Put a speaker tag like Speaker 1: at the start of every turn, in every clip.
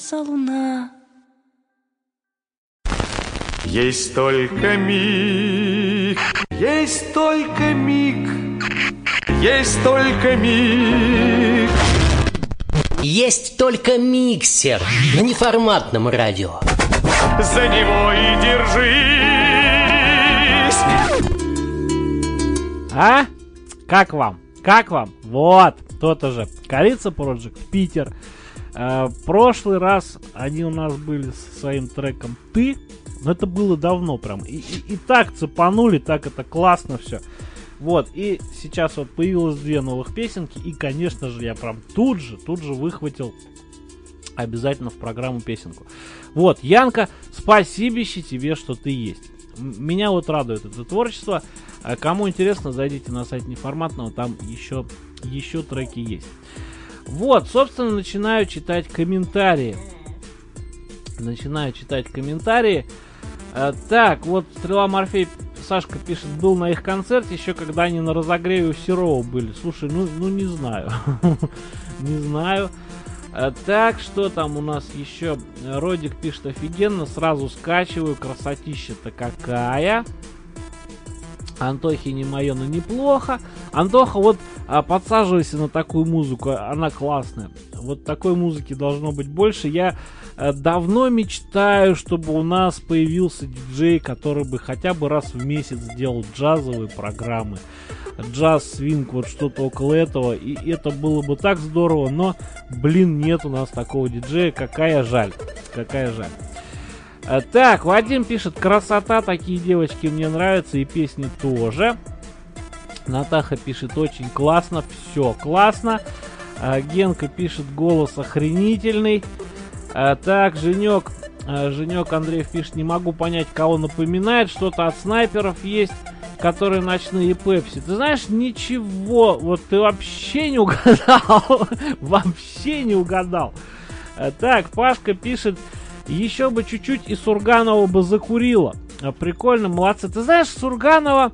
Speaker 1: светится луна.
Speaker 2: Есть только миг, есть только миг, есть только миг.
Speaker 3: Есть только миксер на неформатном радио.
Speaker 2: За него и держись.
Speaker 4: А? Как вам? Как вам? Вот, то-то же. Корица Project, Питер. Прошлый раз они у нас были со своим треком «Ты». Но это было давно прям. И так цепанули, так это классно все. Вот, и сейчас вот появилось 2 новых песенки. И, конечно же, я прям тут же выхватил обязательно в программу песенку. Вот, Янка, спасибище тебе, что ты есть. Меня вот радует это творчество. Кому интересно, зайдите на сайт Неформатного, там еще треки есть. Вот, собственно, начинаю читать комментарии. Так, вот Стрела Морфей, Сашка пишет, был на их концерте еще когда они на разогреве у Серова были. Слушай, ну не знаю. Не знаю. Так, что там у нас еще? Родик пишет, офигенно, сразу скачиваю, красотища-то какая. Антохи не мое, но неплохо. Антоха, вот подсаживайся на такую музыку, она классная. Вот такой музыки должно быть больше. Я давно мечтаю, чтобы у нас появился диджей, который бы хотя бы раз в месяц делал джазовые программы. Джаз, свинг, вот что-то около этого. И это было бы так здорово, но, блин, нет у нас такого диджея. Какая жаль. Так, Вадим пишет, красота, такие девочки мне нравятся, и песни тоже. Натаха пишет, очень классно, все классно. Генка пишет, голос охренительный. Так, Женек Андреев пишет, не могу понять, кого напоминает, что-то от снайперов есть, которые ночные Пепси. Ты знаешь, ничего, вот ты вообще не угадал. Так, Пашка пишет, еще бы чуть-чуть и Сурганова бы закурила. Прикольно, молодцы. Ты знаешь, Сурганова,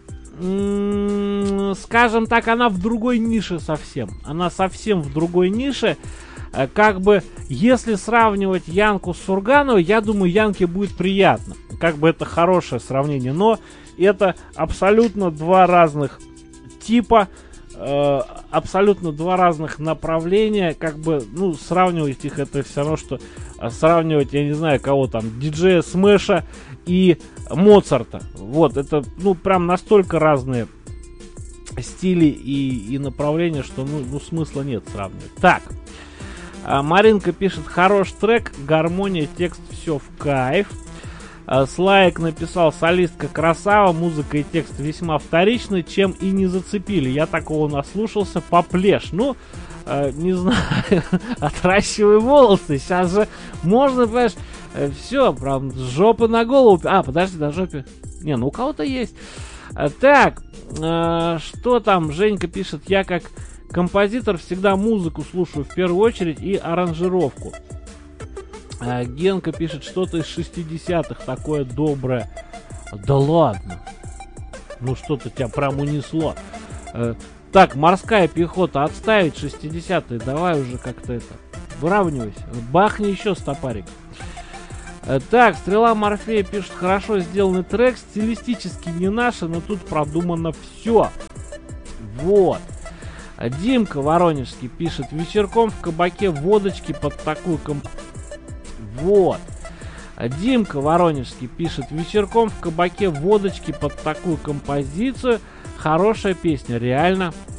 Speaker 4: скажем так, она в другой нише совсем. Она совсем в другой нише. Как бы, если сравнивать Янку с Сургановой, я думаю, Янке будет приятно. Как бы это хорошее сравнение. Но это абсолютно 2 разных типа, абсолютно 2 разных направления. Как бы, ну, сравнивать их, это все равно, что сравнивать, я не знаю, кого там, диджея Смэша и Моцарта. Вот, это, ну, прям настолько разные стили и направления, что, ну, смысла нет сравнивать. Так. Маринка пишет, хорош трек, гармония, текст, все в кайф. Слайк написал, солистка красава, музыка и текст весьма вторичны, чем и не зацепили. Я такого наслушался, поплешь. Ну, не знаю, отращивай волосы. Сейчас же можно, понимаешь, все, прям с жопы на голову. Подожди, на жопе. Не, ну у кого-то есть. Так, что там? Женька пишет, я как композитор всегда музыку слушаю в первую очередь и аранжировку. Генка пишет, что-то из 60-х такое доброе. Да ладно. Ну что-то тебя прям унесло. Так, морская пехота, отставить 60-е. Давай уже как-то это, выравнивайся. Бахни еще стопарик. Так, Стрела Морфея пишет, хорошо сделанный трек, стилистически не наше, но тут продумано все. Вот. Димка Воронежский пишет, вечерком в кабаке водочки под такую Вот. Димка Воронежский пишет, вечерком в кабаке водочки под такую композицию. Хорошая песня, реально